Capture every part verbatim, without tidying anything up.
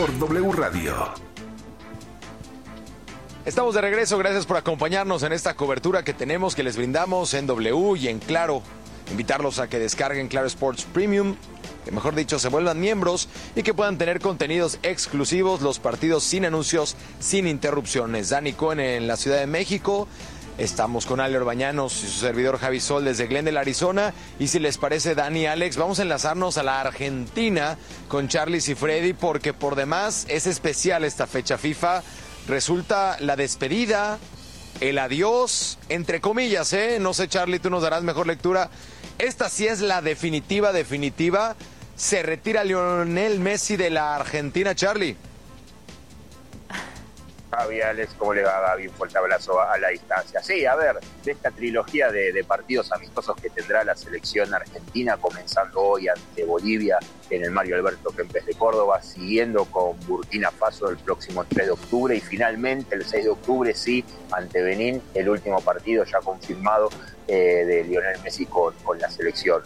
por W Radio. Estamos de regreso, gracias por acompañarnos en esta cobertura que tenemos, que les brindamos en W y en Claro. Invitarlos a que descarguen Claro Sports Premium, que mejor dicho se vuelvan miembros y que puedan tener contenidos exclusivos, los partidos sin anuncios, sin interrupciones. Dani Cohen en la Ciudad de México. Estamos con Ale Orbañanos y su servidor Javi Sol desde Glendale, Arizona. Y si les parece, Dani y Alex, vamos a enlazarnos a la Argentina con Charly y Freddy, porque por demás es especial esta fecha FIFA. Resulta la despedida, el adiós, entre comillas, ¿eh? No sé, Charly, tú nos darás mejor lectura. Esta sí es la definitiva, definitiva. Se retira Lionel Messi de la Argentina, Charly. Javi, Alex, ¿cómo le va, Gaby? Un fuerte abrazo a, a la distancia. Sí, a ver, de esta trilogía de, de partidos amistosos que tendrá la selección argentina, comenzando hoy ante Bolivia en el Mario Alberto Kempes de Córdoba, siguiendo con Burkina Faso el próximo tres de octubre y finalmente el seis de octubre, sí, ante Benín, el último partido ya confirmado eh, de Lionel Messi con, con la selección.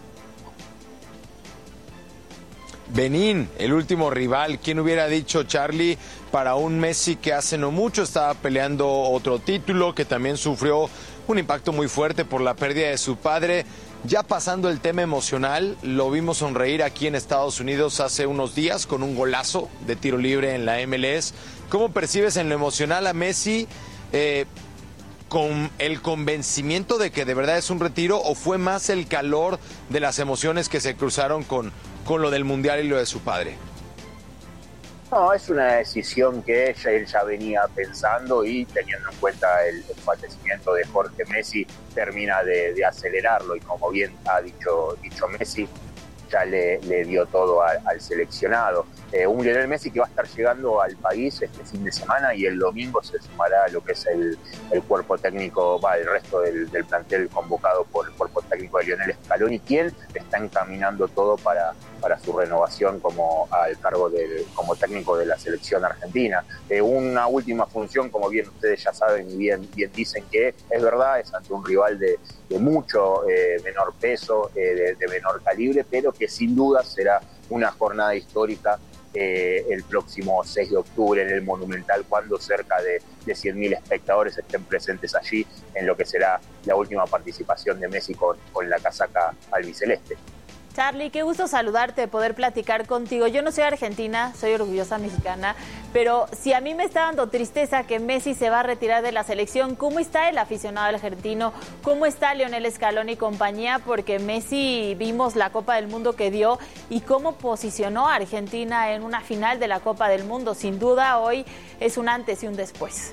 Benín, el último rival. ¿Quién hubiera dicho, Charly, para un Messi que hace no mucho estaba peleando otro título, que también sufrió un impacto muy fuerte por la pérdida de su padre? Ya pasando el tema emocional, lo vimos sonreír aquí en Estados Unidos hace unos días con un golazo de tiro libre en la M L S. ¿Cómo percibes en lo emocional a Messi? Eh, ¿Con el convencimiento de que de verdad es un retiro o fue más el calor de las emociones que se cruzaron con, con lo del Mundial y lo de su padre? No, es una decisión que ella, él ya venía pensando y teniendo en cuenta el, el fallecimiento de Jorge Messi, termina de, de acelerarlo y como bien ha dicho, dicho Messi, ya le, le dio todo a, al seleccionado. Eh, un Lionel Messi que va a estar llegando al país este fin de semana y el domingo se sumará a lo que es el, el cuerpo técnico, va, el resto del, del plantel convocado por el cuerpo técnico de Lionel Scaloni, quien está encaminando todo para, para su renovación como al cargo del, como técnico de la selección argentina. Eh, una última función, como bien ustedes ya saben y bien, bien dicen que es verdad, es ante un rival de, de mucho eh, menor peso, eh, de, de menor calibre, pero que sin duda será una jornada histórica eh, el próximo seis de octubre en el Monumental, cuando cerca de, de cien mil espectadores estén presentes allí en lo que será la última participación de Messi con, con la casaca albiceleste. Charly, qué gusto saludarte, poder platicar contigo. Yo no soy argentina, soy orgullosa mexicana, pero si a mí me está dando tristeza que Messi se va a retirar de la selección, ¿cómo está el aficionado argentino? ¿Cómo está Lionel Scaloni y compañía? Porque Messi, vimos la Copa del Mundo que dio y cómo posicionó a Argentina en una final de la Copa del Mundo. Sin duda, hoy es un antes y un después.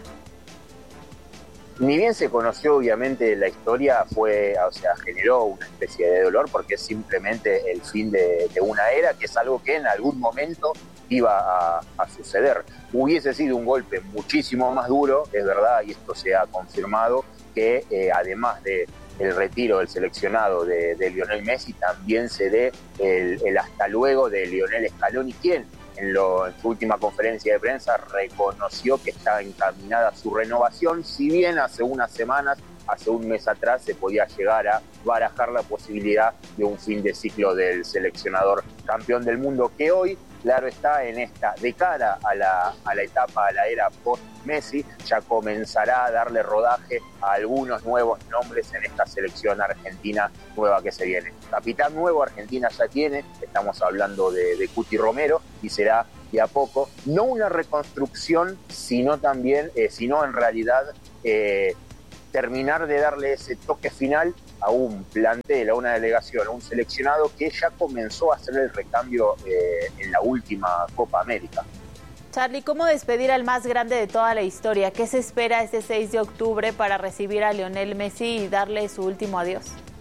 Ni bien se conoció, obviamente, la historia, fue, o sea, generó una especie de dolor porque es simplemente el fin de, de una era, que es algo que en algún momento iba a, a suceder. Hubiese sido un golpe muchísimo más duro, es verdad, y esto se ha confirmado, que eh, además de el retiro del seleccionado de, de Lionel Messi, también se dé el, el hasta luego de Lionel Scaloni, quien En, lo, en su última conferencia de prensa reconoció que está encaminada su renovación, si bien hace unas semanas, hace un mes atrás, se podía llegar a barajar la posibilidad de un fin de ciclo del seleccionador campeón del mundo, que hoy, claro está, en esta, de cara a la, a la etapa, a la era post-Messi, ya comenzará a darle rodaje a algunos nuevos nombres en esta selección argentina nueva que se viene. Capitán nuevo Argentina ya tiene, estamos hablando de, de Cuti Romero, y será de a poco, no una reconstrucción, sino también, eh, sino en realidad eh, terminar de darle ese toque final a un plantel, a una delegación, a un seleccionado que ya comenzó a hacer el recambio eh, en la última Copa América. Charly, ¿cómo despedir al más grande de toda la historia? ¿Qué se espera este seis de octubre para recibir a Lionel Messi y darle su último adiós?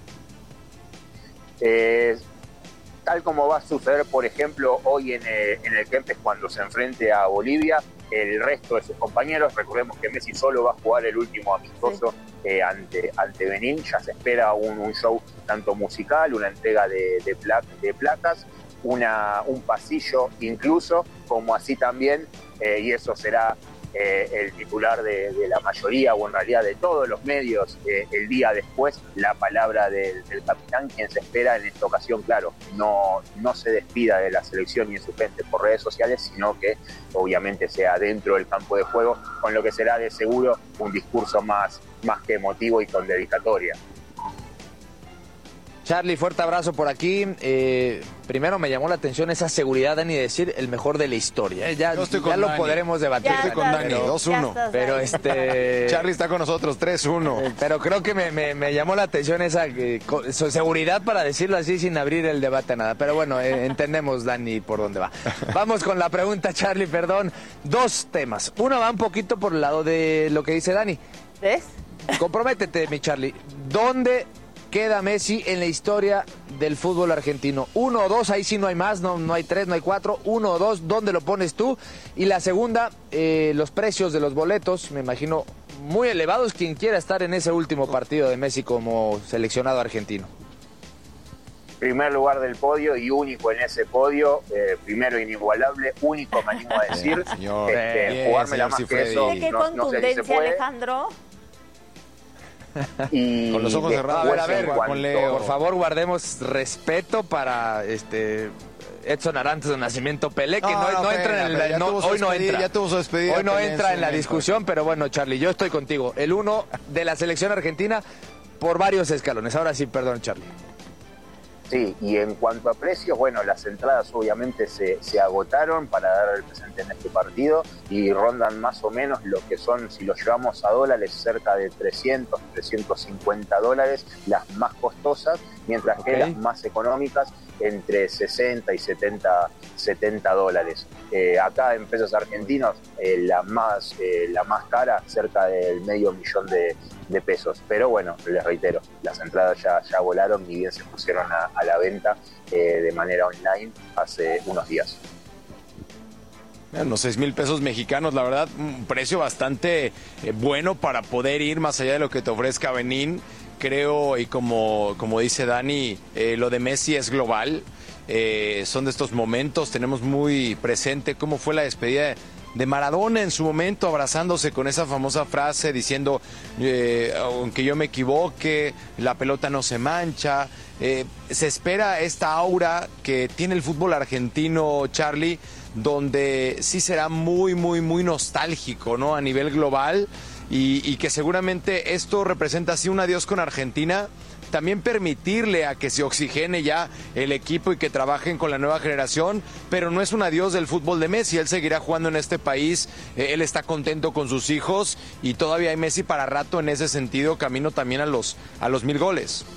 Eh, tal como va a suceder, por ejemplo, hoy en el, en el Kempes cuando se enfrente a Bolivia, el resto de sus compañeros, recordemos que Messi solo va a jugar el último amistoso sí. eh, ante, ante Benín, ya se espera un, un show tanto musical, una entrega de, de, pla, de placas, una, un pasillo incluso, como así también, eh, y eso será eh, el titular de, de la mayoría, o en realidad de todos los medios, eh, el día después, la palabra del, del capitán, quien se espera en esta ocasión, claro, no, no se despida de la selección ni en su gente por redes sociales, sino que obviamente sea dentro del campo de juego, con lo que será de seguro un discurso más, más que emotivo y con dedicatoria. Charlie, fuerte abrazo por aquí. Eh, primero me llamó la atención esa seguridad, Dani, de decir el mejor de la historia. ¿eh? Ya, ya lo podremos debatir. Ya estoy con Dani, dos uno. Pero este... Charlie está con nosotros, tres uno. Eh, pero creo que me, me, me llamó la atención esa eh, su seguridad, para decirlo así, sin abrir el debate a nada. Pero bueno, eh, entendemos, Dani, por dónde va. Vamos con la pregunta, Charlie, perdón. Dos temas. Uno va un poquito por el lado de lo que dice Dani. ¿Ves? Comprométete, mi Charlie. ¿Dónde queda Messi en la historia del fútbol argentino? Uno o dos, ahí sí no hay más, no, no hay tres, no hay cuatro, uno o dos, ¿dónde lo pones tú? Y la segunda, eh, los precios de los boletos, me imagino muy elevados, quien quiera estar en ese último partido de Messi como seleccionado argentino. Primer lugar del podio y único en ese podio, eh, primero inigualable, único me animo a decir, señor, este, bien, jugármela señor más Cifredi. que eso, ¿De qué no, no sé si se contundencia, puede. Alejandro? Y con los ojos cerrados, a ver, a ver, cuanto, con Leo. Por favor, guardemos respeto para este Edson Arantes de Nacimiento Pelé, que no, no, no, no entra en el, ya no, hoy no entra. Ya tuvo su despedida. Hoy no Pelé entra en, en la momento. discusión, pero bueno, Charlie, yo estoy contigo. El uno de la selección argentina por varios escalones. Ahora sí, perdón, Charlie. Sí, y en cuanto a precios, bueno, las entradas obviamente se, se agotaron para dar el presente en este partido y rondan más o menos lo que son, si lo llevamos a dólares, cerca de trescientos, trescientos cincuenta dólares, las más costosas, mientras Okay. que las más económicas entre sesenta y setenta dólares. Eh, acá en pesos argentinos, eh, la, más, eh, la más cara, cerca del medio millón de, de pesos. Pero bueno, les reitero, las entradas ya, ya volaron, ni bien se pusieron a, a la venta eh, de manera online hace unos días. Unos seis mil pesos mexicanos, la verdad, un precio bastante eh, bueno para poder ir más allá de lo que te ofrezca Benín. Creo, y como, como dice Dani, eh, lo de Messi es global. Eh, son de estos momentos, tenemos muy presente cómo fue la despedida de, de Maradona en su momento, abrazándose con esa famosa frase diciendo, eh, aunque yo me equivoque, la pelota no se mancha. Eh, se espera esta aura que tiene el fútbol argentino, Charlie, donde sí será muy, muy, muy nostálgico, ¿no? A nivel global. Y, y que seguramente esto representa así un adiós con Argentina, también permitirle a que se oxigene ya el equipo y que trabajen con la nueva generación, pero no es un adiós del fútbol de Messi, él seguirá jugando en este país, eh, él está contento con sus hijos y todavía hay Messi para rato en ese sentido, camino también a los, a los mil goles.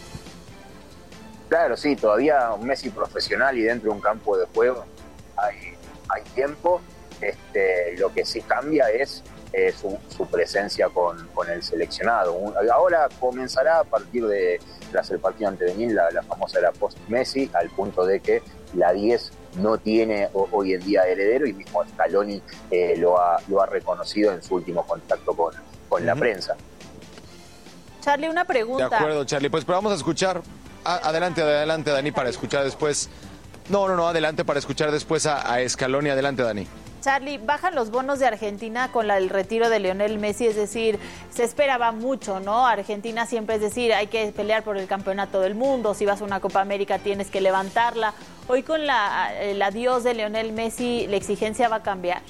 Claro, sí, todavía un Messi profesional y dentro de un campo de juego hay, hay tiempo. Este, lo que sí cambia es Eh, su, su presencia con, con el seleccionado. Un, ahora comenzará a partir de tras el partido ante Benín la, la famosa era post-Messi, al punto de que la diez no tiene o, hoy en día heredero, y mismo Scaloni eh, lo, ha, lo ha reconocido en su último contacto con, con uh-huh. la prensa. Charlie, una pregunta. De acuerdo, Charlie, pues pero vamos a escuchar. A, adelante, adelante, Dani, para escuchar después. No, no, no, adelante para escuchar después a, a Scaloni. Adelante, Dani. Charlie, bajan los bonos de Argentina con la, el retiro de Lionel Messi, es decir, se esperaba mucho, ¿no? Argentina siempre es decir, hay que pelear por el campeonato del mundo, si vas a una Copa América tienes que levantarla. Hoy con la, el adiós de Lionel Messi, ¿la exigencia va a cambiar?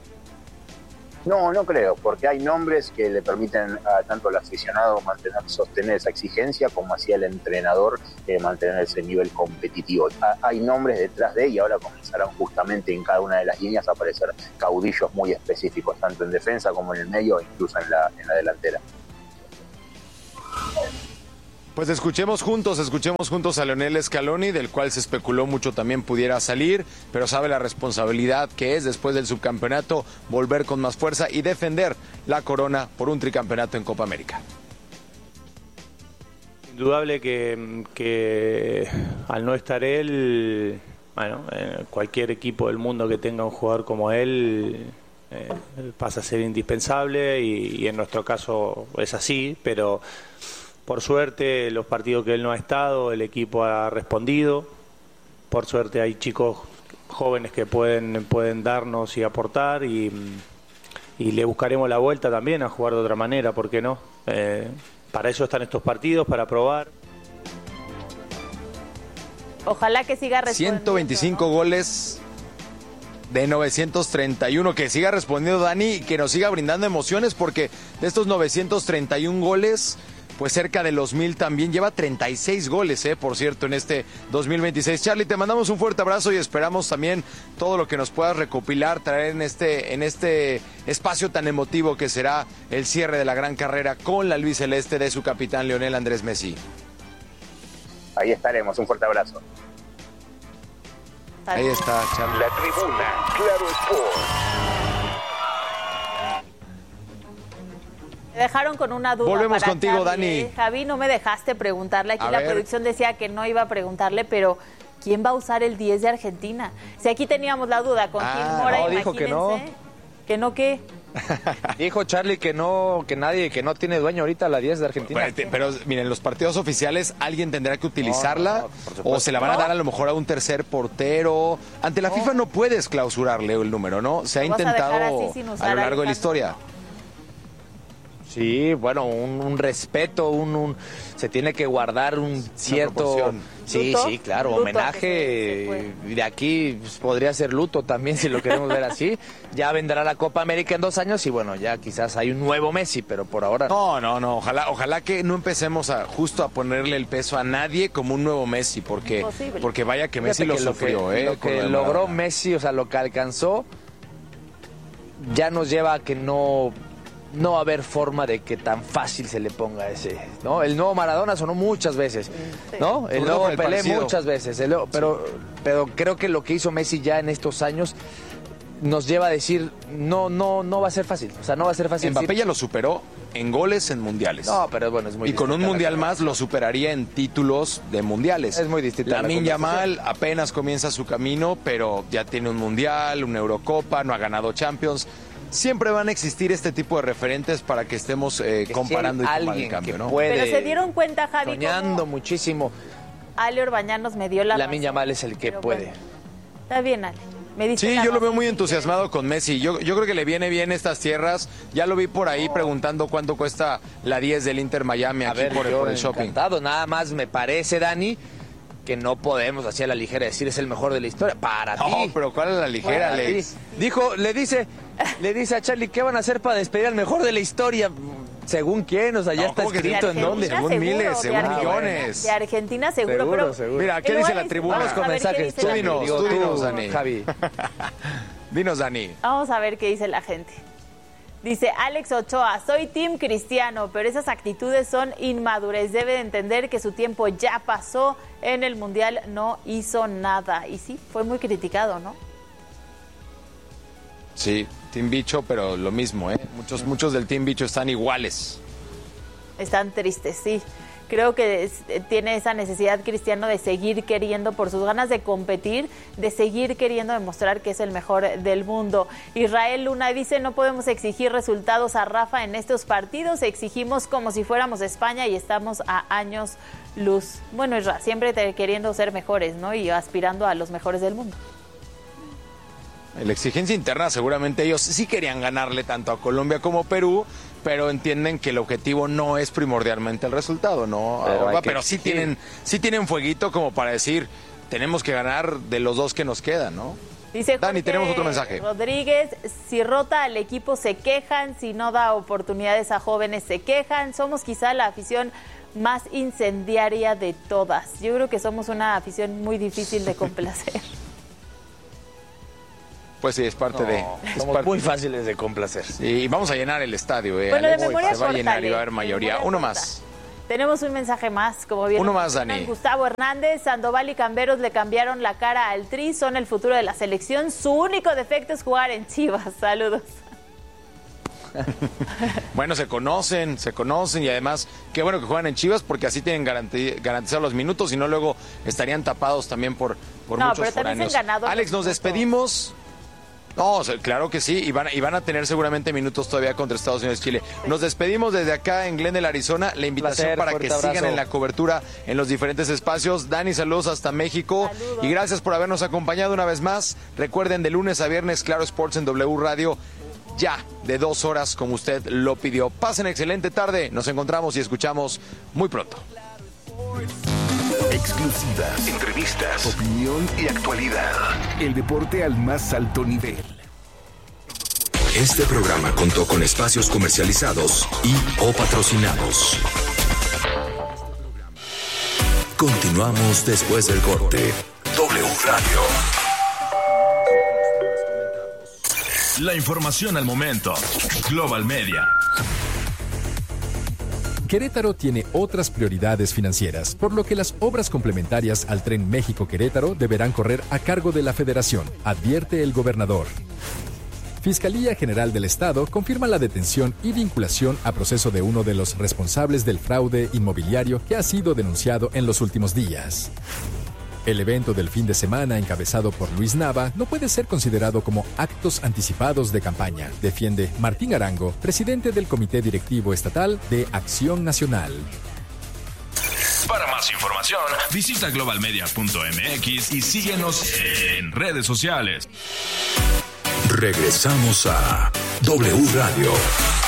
No, no creo, porque hay nombres que le permiten a tanto al aficionado mantener, sostener esa exigencia, como hacía el entrenador eh, mantener ese nivel competitivo. Ha, hay nombres detrás de él y ahora comenzarán justamente en cada una de las líneas a aparecer caudillos muy específicos, tanto en defensa como en el medio e incluso en la, en la delantera. Pues escuchemos juntos, escuchemos juntos a Lionel Scaloni, del cual se especuló mucho también pudiera salir, pero sabe la responsabilidad que es después del subcampeonato volver con más fuerza y defender la corona por un tricampeonato en Copa América. Indudable que, que al no estar él, bueno, eh, cualquier equipo del mundo que tenga un jugador como él eh, pasa a ser indispensable y, y en nuestro caso es así, pero por suerte, los partidos que él no ha estado, el equipo ha respondido. Por suerte hay chicos jóvenes que pueden, pueden darnos y aportar. Y, y le buscaremos la vuelta también a jugar de otra manera, ¿por qué no? Eh, para eso están estos partidos, para probar. Ojalá que siga respondiendo. ciento veinticinco, ¿no? Goles de novecientos treinta y uno, que siga respondiendo Dani y que nos siga brindando emociones, porque de estos novecientos treinta y un goles, pues cerca de los mil también, lleva treinta y seis goles, eh, por cierto, en este dos mil veintiséis. Charlie, te mandamos un fuerte abrazo y esperamos también todo lo que nos puedas recopilar, traer en este, en este espacio tan emotivo que será el cierre de la gran carrera con la albiceleste de su capitán Lionel Andrés Messi. Ahí estaremos, un fuerte abrazo. Ahí está, Charlie. La tribuna, Claro Sport. Me dejaron con una duda. Volvemos para contigo, Charlie, Dani. ¿eh? Javi, no me dejaste preguntarle. Aquí A la ver. producción decía que no iba a preguntarle, pero ¿quién va a usar el diez de Argentina? Si aquí teníamos la duda con Ah, Gil Mora, no, dijo que no. imagínense. ¿Que no qué? Dijo Charlie que no, que nadie, que no tiene dueño ahorita la diez de Argentina. Pero, pero miren, los partidos oficiales alguien tendrá que utilizarla, No, no, no, por supuesto. o se la van a dar a lo mejor a un tercer portero. Ante la FIFA no puedes clausurarle el número, ¿no? Se ha Lo vas a intentado dejar así sin usar a lo a largo de la Alejandro. historia. Sí, bueno, un, un respeto, un, un- se tiene que guardar un cierto... proporción. Sí, ¿Luto? sí, claro, Luto, homenaje. que se- se Y de aquí pues, podría ser luto también, si lo queremos ver así. Ya vendrá la Copa América en dos años y bueno, ya quizás hay un nuevo Messi, pero por ahora... No, no, no. Ojalá, ojalá que no empecemos a justo a ponerle el peso a nadie como un nuevo Messi, porque, Imposible. porque vaya que Messi Fíjate lo que sufrió, que, ¿eh? Lo con que lo de logró Maradona. Messi, o sea, lo que alcanzó, ya nos lleva a que no, no va a haber forma de que tan fácil se le ponga ese, ¿no? El nuevo Maradona sonó muchas veces, ¿no? Sobre El todo nuevo con el Pelé parecido. muchas veces, el nuevo- pero, pero creo que lo que hizo Messi ya en estos años nos lleva a decir, no, no, no va a ser fácil, o sea, no va a ser fácil. Mbappé decir- ya lo superó en goles en mundiales. No, pero bueno, es muy y con un distinta la mundial cosa. más lo superaría en títulos de mundiales. Es muy distinta la Lamine conversación. Yamal apenas comienza su camino, pero ya tiene un mundial, una Eurocopa, no ha ganado Champions. Siempre van a existir este tipo de referentes para que estemos eh, que comparando y si hay tomando el alguien cambio, que ¿no? puede, Pero se dieron cuenta, Javi, soñando cómo muchísimo, Ale Orbañán nos me dio la Lamine razón. Yamal es el que Pero puede. bueno, está bien, Ale. Me diste Sí, la yo lo veo razón. muy entusiasmado con Messi. Yo, yo creo que le viene bien estas tierras. Ya lo vi por ahí preguntando cuánto cuesta la diez del Inter Miami A aquí ver, por, yo por el shopping. encantado. Nada más me parece, Dani, que no podemos así a la ligera decir es el mejor de la historia. Para No, ti. pero ¿cuál es la ligera, Para ti. Alex? Dijo, le dice, le dice a Charlie, ¿qué van a hacer para despedir al mejor de la historia? ¿Según quién? O sea, ya No, está ¿cómo que escrito en De dónde. Argentina Según miles, seguro, según de Argentina- millones. De Argentina seguro, Seguro, pero... seguro. Mira, ¿qué Igual dice la es- tribuna? vamos a Con ver qué mensajes. dice Tú la dinos, gente. tú dinos, Dani. Javi. Dinos, Dani. Vamos a ver qué dice la gente. Dice Alex Ochoa, soy Team Cristiano, pero esas actitudes son inmadurez. Debe de entender que su tiempo ya pasó. En el Mundial no hizo nada. Y sí, fue muy criticado, ¿no? Sí, Team Bicho, pero lo mismo, ¿eh? Muchos, muchos del Team Bicho están iguales. Están tristes, sí. Creo que es- tiene esa necesidad Cristiano de seguir queriendo, por sus ganas de competir, de seguir queriendo demostrar que es el mejor del mundo. Israel Luna dice, no podemos exigir resultados a Rafa en estos partidos, exigimos como si fuéramos España y estamos a años luz. Bueno, Israel, siempre te- queriendo ser mejores, ¿no? Y aspirando a los mejores del mundo. La exigencia interna, seguramente ellos sí querían ganarle tanto a Colombia como a Perú, pero entienden que el objetivo no es primordialmente el resultado, ¿no? Pero hay Pero, que pero sí exigir. tienen, sí tienen fueguito como para decir, tenemos que ganar de los dos que nos quedan, ¿no? Dice Dani, Jorge tenemos otro mensaje. Rodríguez, si rota al equipo se quejan, si no da oportunidades a jóvenes se quejan. Somos quizá la afición más incendiaria de todas. Yo creo que somos una afición muy difícil de complacer. Pues sí, es parte de... es Somos parte- muy fáciles de complacer. Y vamos a llenar el estadio, ¿eh? Bueno, de Alex? memoria Se va a corta, llenar y va a Ale, haber de mayoría. memoria Uno corta. más. Tenemos un mensaje más, como bien Uno lo más, mencionan. Dani. Gustavo Hernández, Sandoval y Camberos le cambiaron la cara al Tri, son el futuro de la selección. Su único defecto es jugar en Chivas. Saludos. Bueno, se conocen, se conocen y además, qué bueno que juegan en Chivas porque así tienen garanti- garantizados los minutos y no luego estarían tapados también por, por No, muchos pero también se foráneos. han ganado Alex, los nos minutos. despedimos. No, o sea, claro que sí, y van, y van a tener seguramente minutos todavía contra Estados Unidos y Chile. Nos despedimos desde acá en Glendale, Arizona. La invitación Placer, para que fuerte sigan abrazo. en la cobertura en los diferentes espacios. Dani, saludos hasta México. Saludos. Y gracias por habernos acompañado una vez más. Recuerden, de lunes a viernes, Claro Sports en W Radio. ya de dos horas como usted lo pidió. Pasen excelente tarde, nos encontramos y escuchamos muy pronto. Exclusivas, entrevistas, opinión y actualidad. El deporte al más alto nivel. Este programa contó con espacios comercializados y o patrocinados. Continuamos después del corte. W Radio. La información al momento. Global Media. Querétaro tiene otras prioridades financieras, por lo que las obras complementarias al Tren México-Querétaro deberán correr a cargo de la Federación, advierte el gobernador. Fiscalía General del Estado confirma la detención y vinculación a proceso de uno de los responsables del fraude inmobiliario que ha sido denunciado en los últimos días. El evento del fin de semana, encabezado por Luis Nava, no puede ser considerado como actos anticipados de campaña, defiende Martín Arango, presidente del Comité Directivo Estatal de Acción Nacional. Para más información, visita global media punto m x y síguenos en redes sociales. Regresamos a W Radio.